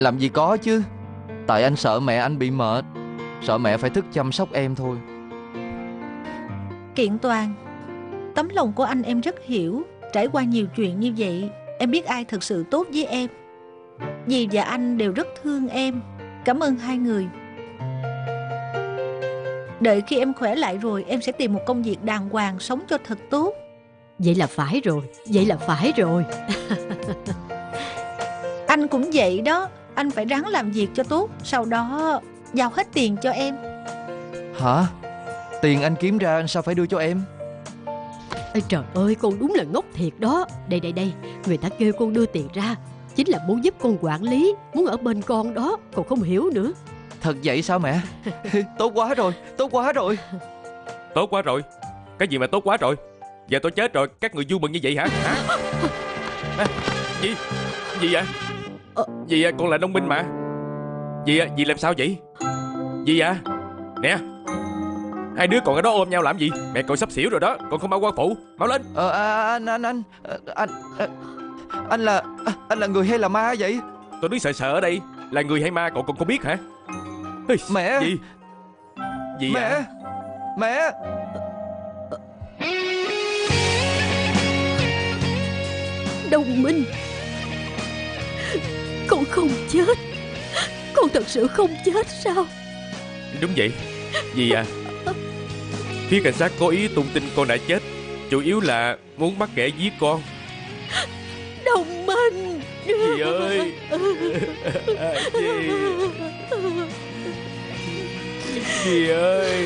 Làm gì có chứ. Tại anh sợ mẹ anh bị mệt, sợ mẹ phải thức chăm sóc em thôi. Kiện Toàn, tấm lòng của anh em rất hiểu. Trải qua nhiều chuyện như vậy, em biết ai thực sự tốt với em. Dì và anh đều rất thương em. Cảm ơn hai người. Đợi khi em khỏe lại rồi, em sẽ tìm một công việc đàng hoàng, sống cho thật tốt. Vậy là phải rồi, vậy là phải rồi. Anh cũng vậy đó. Anh phải ráng làm việc cho tốt, sau đó giao hết tiền cho em. Hả? Tiền anh kiếm ra anh sao phải đưa cho em? Ê, trời ơi, con đúng là ngốc thiệt đó. Đây, người ta kêu con đưa tiền ra chính là muốn giúp con quản lý, muốn ở bên con đó, con không hiểu nữa. Thật vậy sao mẹ? Tốt quá rồi, tốt quá rồi. Tốt quá rồi? Cái gì mà tốt quá rồi? Giờ tôi chết rồi, các người vui mừng như vậy hả? À, gì? Gì vậy? Gì vậy? Con là nông binh mà. Gì vậy? Gì làm sao vậy? Gì vậy? Nè, hai đứa còn ở đó ôm nhau làm gì? Mẹ cậu sắp xỉu rồi đó, còn không mau qua phụ. Mau lên. Anh là người hay là ma vậy? Tôi đứng sợ sợ ở đây. Là người hay ma cậu còn không biết hả? Ê, Mẹ. Gì? Gì Mẹ. vậy? Mẹ. Đồng Minh, con không chết. Con thật sự không chết sao? Đúng vậy. Gì à? Phía cảnh sát có ý tung tin con đã chết, chủ yếu là muốn bắt kẻ giết con. Đồng Minh. Dì ơi. Dì ơi.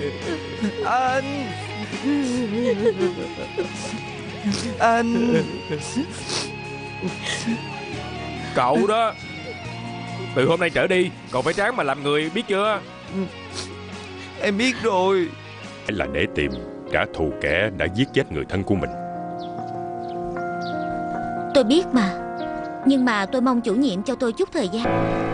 Anh. Cậu đó, từ hôm nay trở đi cậu phải ráng mà làm người, biết chưa? Em biết rồi. Là để tìm trả thù kẻ đã giết chết người thân của mình. Tôi biết mà. Nhưng mà tôi mong chủ nhiệm cho tôi chút thời gian.